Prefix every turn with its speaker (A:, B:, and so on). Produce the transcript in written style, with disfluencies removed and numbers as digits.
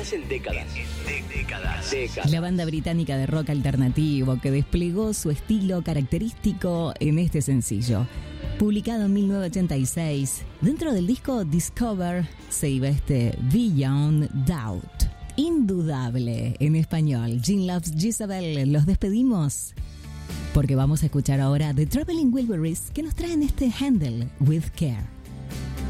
A: Estás en Décadas.
B: La banda británica de rock alternativo que desplegó su estilo característico en este sencillo. Publicado en 1986, dentro del disco Discover se iba Beyond Doubt. Indudable en español. Gene Loves Jezebel. Los despedimos porque vamos a escuchar ahora The Traveling Wilburys, que nos traen Handle with Care.